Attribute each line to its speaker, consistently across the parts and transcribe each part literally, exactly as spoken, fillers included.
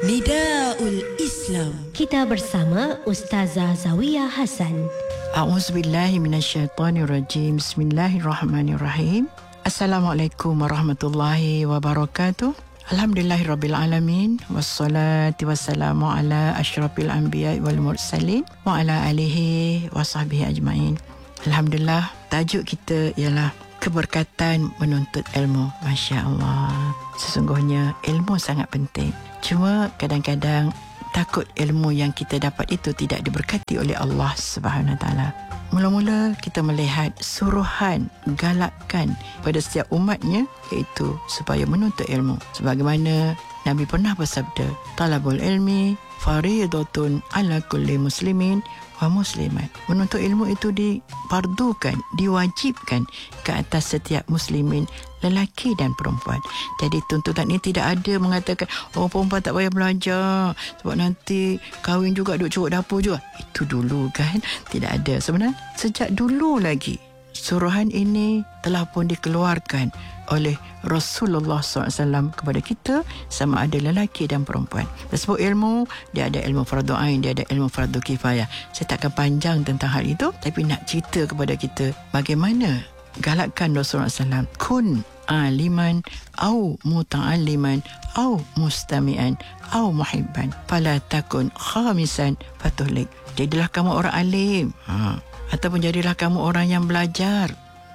Speaker 1: Nidaul Islam.
Speaker 2: Kita bersama Ustazah Zawiyah Hasan.
Speaker 3: A'udzubillahi minasyaitonirrajim. Bismillahirrahmanirrahim. Assalamualaikum warahmatullahi wabarakatuh. Alhamdulillahirabbil alamin wassalatu wassalamu ala asyrafil anbiya'i wal mursalin wa ala alihi wasahbihi ajmain. Alhamdulillah, tajuk kita ialah keberkatan menuntut ilmu. Masya-Allah. Sesungguhnya ilmu sangat penting. Cuma kadang-kadang takut ilmu yang kita dapat itu tidak diberkati oleh Allah Subhanahu Wa Taala. Mula-mula kita melihat suruhan, galakkan pada setiap umatnya, iaitu supaya menuntut ilmu. Sebagaimana Nabi pernah bersabda, talabul ilmi fariidatun ala kulli muslimin wa muslimat. Menuntut ilmu itu difardukan, diwajibkan ke atas setiap muslimin, lelaki dan perempuan. Jadi tuntutan ini tidak ada mengatakan oh perempuan tak payah belajar sebab nanti kahwin juga duk curut dapur juga. Itu dulu kan, tidak ada. Sebenarnya sejak dulu lagi suruhan ini telah pun dikeluarkan oleh Rasulullah sallallahu alaihi wasallam kepada kita, sama ada lelaki dan perempuan. Tersebut ilmu, dia ada ilmu fardu ain, dia ada ilmu fardu kifayah. Saya takkan panjang tentang hal itu, tapi nak cerita kepada kita bagaimana galakkan Rasulullah sallallahu alaihi wasallam, kun aliman au muta'alliman au mustami'an au muhibban fala takun khamisan fatuhlik. Jadilah kamu orang alim, ha. Ataupun jadilah kamu orang yang belajar,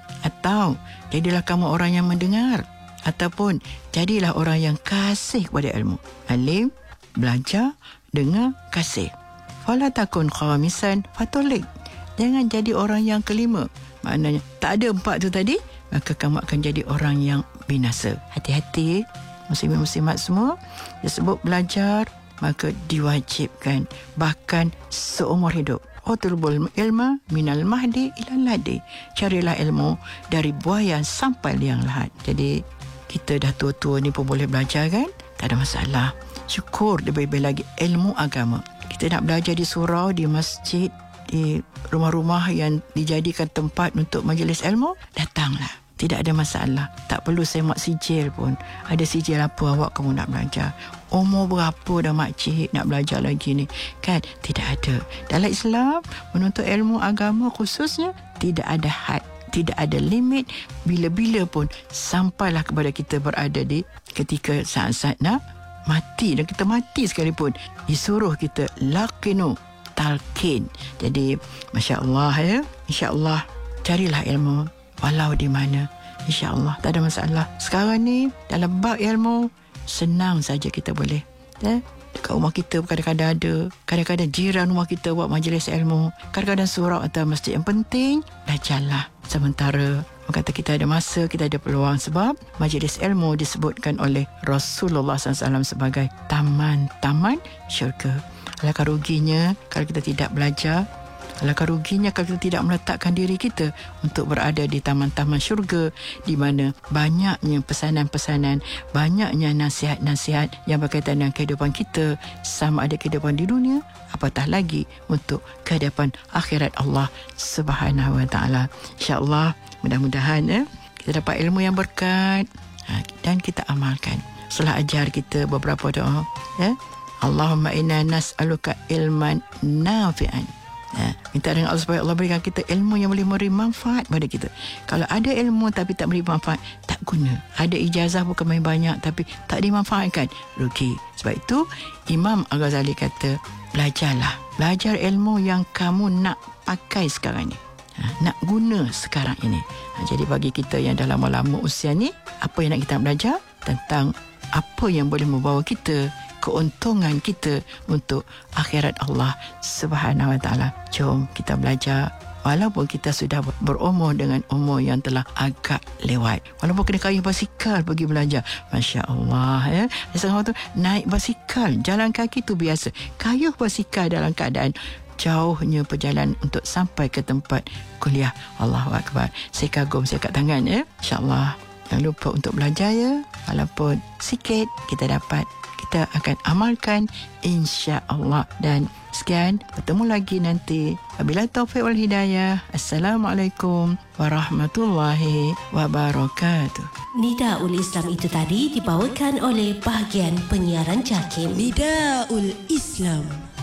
Speaker 3: atau jadilah kamu orang yang mendengar, ataupun jadilah orang yang kasih kepada ilmu. Alim, belajar, dengar, kasih. Fala takun khamisan fatulik. Jangan jadi orang yang kelima. Maknanya tak ada empat tu tadi, maka kamu akan jadi orang yang binasa. Hati-hati muslimin-muslimat semua. Disebut belajar, maka diwajibkan bahkan seumur hidup. Utlubul ilma minal mahdi ilal ladi. Carilah ilmu dari buayan sampai liang lahat. Jadi kita dah tua-tua ni pun boleh belajar kan? Tak ada masalah. Syukur lebih-lebih lagi ilmu agama. Kita nak belajar di surau, di masjid, di rumah-rumah yang dijadikan tempat untuk majlis ilmu, datanglah. Tidak ada masalah. Tak perlu semak sijil pun. Ada sijil apa awak kamu nak belajar? Umur berapa dah makcik nak belajar lagi ni? Kan? Tidak ada. Dalam Islam, menuntut ilmu agama khususnya, tidak ada had, tidak ada limit. Bila-bila pun sampailah kepada kita berada di ketika saat-saat nak mati. Dan kita mati sekalipun, disuruh kita laqinu, talqin. Jadi, Masya Allah ya. Insya Allah, carilah ilmu walau di mana. Insya Allah, tak ada masalah. Sekarang ni, dalam bab ilmu, senang saja kita boleh. Eh? Dekat rumah kita kadang-kadang ada. Kadang-kadang jiran rumah kita buat majlis ilmu. Kadang-kadang surau atau masjid. Yang penting, belajarlah. Sementara kata kita ada masa, kita ada peluang. Sebab majlis ilmu disebutkan oleh Rasulullah sallallahu alaihi wasallam sebagai taman-taman syurga. Alangkah ruginya kalau kita tidak belajar. Alangkah ruginya kalau kita tidak meletakkan diri kita untuk berada di taman-taman syurga, di mana banyaknya pesanan-pesanan, banyaknya nasihat-nasihat yang berkaitan dengan kehidupan kita, sama ada kehidupan di dunia, apatah lagi untuk kehidupan akhirat Allah Subhanahu Wa Taala. InsyaAllah, mudah-mudahan eh, kita dapat ilmu yang berkat dan kita amalkan. Setelah ajar kita beberapa doa, ya. Allahumma inna nas'aluka ilman nafi'an. Ha, minta dengan Allah supaya Allah berikan kita ilmu yang boleh memberi manfaat pada kita. Kalau ada ilmu tapi tak beri manfaat, tak guna. Ada ijazah bukan main banyak tapi tak dimanfaatkan, rugi. Sebab itu Imam Al-Ghazali kata, belajarlah. Belajar ilmu yang kamu nak pakai sekarang ni, ha, nak guna sekarang ini. Ha, jadi bagi kita yang dah lama-lama usia ni, apa yang nak kita belajar tentang apa yang boleh membawa kita, keuntungan kita untuk akhirat Allah Subhanahu Wa Taala. Jom kita belajar walaupun kita sudah berumur dengan umur yang telah agak lewat. Walaupun kena kayuh basikal pergi belajar. Masya Allah ya. Setengah tu naik basikal, jalan kaki tu biasa. Kayuh basikal dalam keadaan jauhnya perjalanan untuk sampai ke tempat kuliah. Allahu Akbar. Saya kagum, saya kat tangan ya. InsyaAllah. Jangan lupa untuk belajar ya. Walaupun sikit kita dapat, kita akan amalkan insya-Allah. Dan sekian, bertemu lagi nanti. Wabillahi taufiq wal hidayah. Assalamualaikum warahmatullahi wabarakatuh.
Speaker 2: Nidaul Islam itu tadi dibawakan oleh bahagian penyiaran JAKIM.
Speaker 1: Nidaul Islam.